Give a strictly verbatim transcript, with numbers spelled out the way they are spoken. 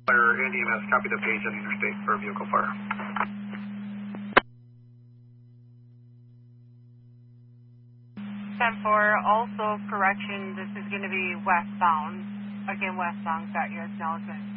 Fire, N D M S, copy the page on interstate for vehicle fire. ten four, also correction, this is going to be westbound. Again, westbound, got your acknowledgement.